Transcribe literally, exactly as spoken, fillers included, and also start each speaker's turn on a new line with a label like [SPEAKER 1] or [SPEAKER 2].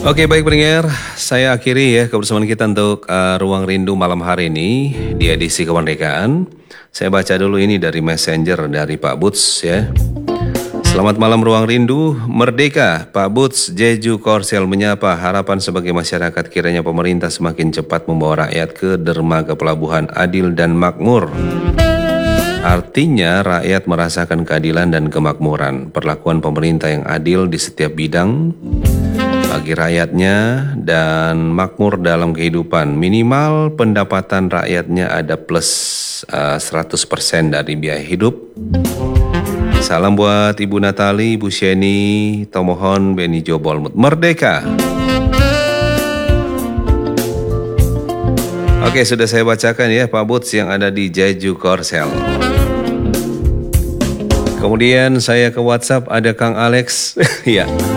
[SPEAKER 1] Oke, baik pendengar, saya akhiri ya kebersamaan kita untuk uh, Ruang Rindu malam hari ini di edisi kemerdekaan. Saya baca dulu ini dari Messenger dari Pak Buts ya. Selamat malam Ruang Rindu, merdeka. Pak Buts, Jeju Korsel menyapa. Harapan sebagai masyarakat kiranya pemerintah semakin cepat membawa rakyat ke dermaga pelabuhan adil dan makmur. Artinya rakyat merasakan keadilan dan kemakmuran. Perlakuan pemerintah yang adil di setiap bidang bagi rakyatnya dan makmur dalam kehidupan. Minimal pendapatan rakyatnya ada plus uh, seratus persen dari biaya hidup. Salam buat Ibu Natali, Ibu Sheni, Tomohon, Beni Jobolmut. Merdeka! Oke, sudah saya bacakan ya Pak Buts yang ada di Jeju Korsel. Kemudian saya ke WhatsApp ada Kang Alex. Ya.